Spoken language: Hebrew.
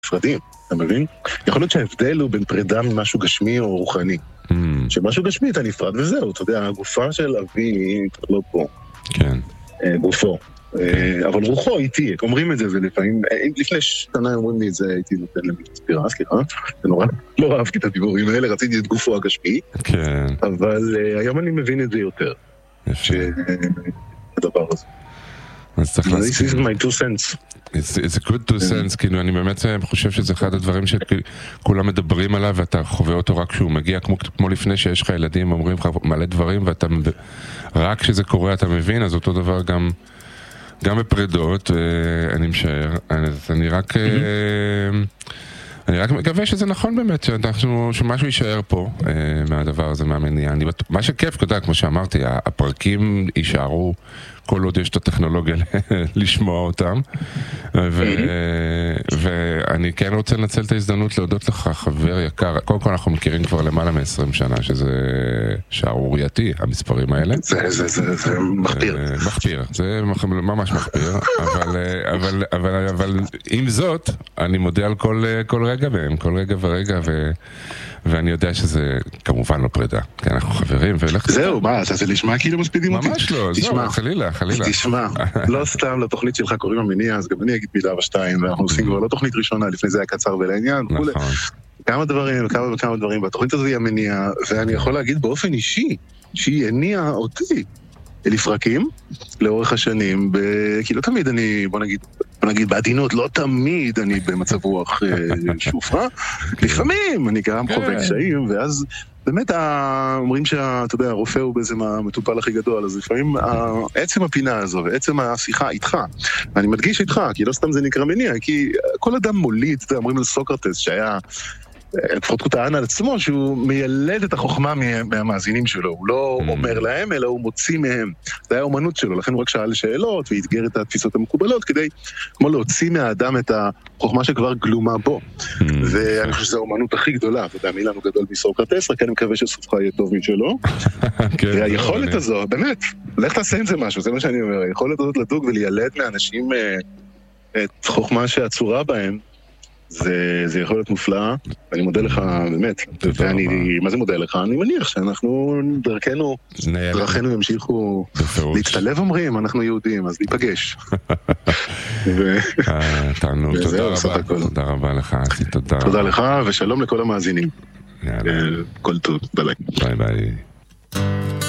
נפרדים, אתה מבין? יכול להיות שההבדל הוא בין פרידה ממשהו גשמי או רוחני. שמשהו גשמי אתה נפרד וזהו, אתה יודע, הגופה של אבי היא לא פה. כן. גופו. אבל רוחו איתי, אומרים את זה, ולפעמים, לפני שנה אומרים לי את זה, הייתי נותן למישהו ספירה, סליחה, זה נורא, לא אהבתי את הדיבורים האלה, רציתי את גופו הגשמי, כן. אבל היום אני מבין את זה יותר. שהדבר הזה. אז צריך להסכים. This is my two cents. It's a good two cents, כאילו אני באמת חושב שזה אחד הדברים שכולם מדברים עליו ואתה חווה אותו רק כשהוא מגיע, כמו לפני שיש לך ילדים, אומרים לך מלא דברים ואתה רק כשזה קורה אתה מבין, אז אותו דבר גם בפרידות, אני משער, אני רק מקווה שזה נכון באמת, שמשהו יישאר פה מהדבר הזה, מהמניע. מה שכיף, כמו שאמרתי, הפרקים יישארו כל עוד יש את הטכנולוגיה לשמוע אותם, ואני כן רוצה לנצל את ההזדמנות להודות לך, חבר יקר. קודם כל אנחנו מכירים כבר למעלה מ-20 שנה, שזה שערורייתי, המספרים האלה. זה מחפיר. מחפיר, זה ממש מחפיר, אבל עם זאת, אני מודה על כל רגע בהם, כל רגע ורגע, ואני יודע שזה כמובן לא פרידה, כי אנחנו חברים, זהו, מה, זה נשמע כאילו מספידים אותי? ממש לא, זהו, חלילה. תשמע, לא סתם לתוכנית שלך קוראים המניע, אז גם אני אגיד מילה ושתיים, ואנחנו עושים כבר לא תוכנית ראשונה, לפני זה היה קצר ולעניין, כמה דברים, והתוכנית הזו היא המניע, ואני יכול להגיד באופן אישי, שהיא הניעה אותי לפרקים לאורך השנים, כי לא תמיד אני, בוא נגיד בעדינות, לא תמיד אני במצב רוח שופרה, לפעמים אני גם חווה קשיים, ואז באמת אומרים שאתה יודע, הרופא הוא באיזה המטופל הכי גדול, אז לפעמים עצם הפינה הזו ועצם השיחה איתך, ואני מדגיש איתך, כי לא סתם זה נקרא מניע, כי כל אדם מוליד, אומרים לסוקרטס שהיה לפחות הוא טען על עצמו שהוא מיילד את החוכמה מהמאזינים שלו, הוא לא אומר להם, אלא הוא מוציא מהם. זה היה אומנות שלו, לכן הוא רק שאל שאלות והתגר את התפיסות המקובלות, כדי כמו להוציא מהאדם את החוכמה שכבר גלומה בו. ואני חושב שזו האומנות הכי גדולה, אתה יודע, מי לנו גדול מסוקרטס, רק אני מקווה שסופך יהיה טוב משלו. והיכולת הזו, באמת, לך תעשה עם זה משהו, זה מה שאני אומר, היכולת הזאת לדוג וליילד מאנשים את חוכמה שעצורה בהם, זה יכול להיות מופלא, ואני מודה לך באמת, ואני, מה זה מודה לך? אני מניח שאנחנו, דרכנו ימשיכו להצטלב אומרים, אנחנו יהודים, אז ניפגש. תענו, תודה רבה לך, תודה. תודה לך, ושלום לכל המאזינים. כל טוב, ביי. ביי.